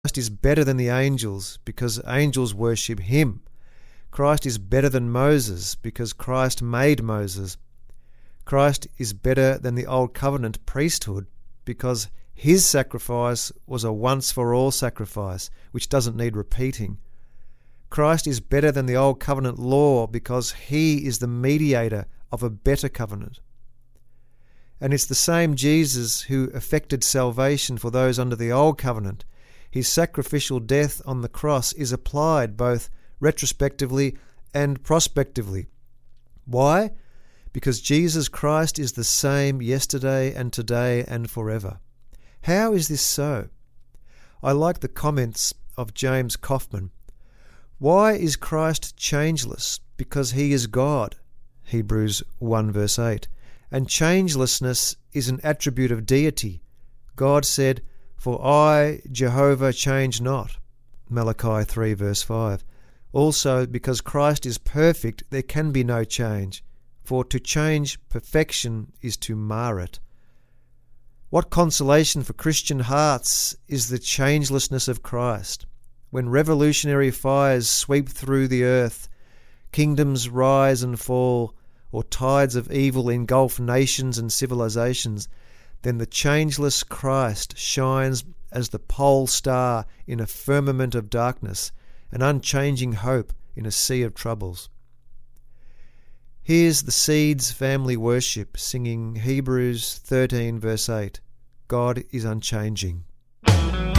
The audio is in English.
Christ is better than the angels because angels worship him. Christ is better than Moses because Christ made Moses. Christ is better than the Old Covenant priesthood because his sacrifice was a once-for-all sacrifice, which doesn't need repeating. Christ is better than the Old Covenant law because he is the mediator of a better covenant. And it's the same Jesus who effected salvation for those under the Old Covenant. His sacrificial death on the cross is applied both retrospectively and prospectively. Why? Because Jesus Christ is the same yesterday and today and forever. How is this so? I like the comments of James Kaufman. Why is Christ changeless? Because he is God. Hebrews 1 verse 8. And changelessness is an attribute of deity. God said, "For I, Jehovah, change not." Malachi 3 verse 5. Also, because Christ is perfect, there can be no change. For to change perfection is to mar it. What consolation for Christian hearts is the changelessness of Christ. When revolutionary fires sweep through the earth, kingdoms rise and fall, or tides of evil engulf nations and civilizations, then the changeless Christ shines as the pole star in a firmament of darkness, an unchanging hope in a sea of troubles. Here's the Seeds family worship singing Hebrews 13 verse 8. God is unchanging.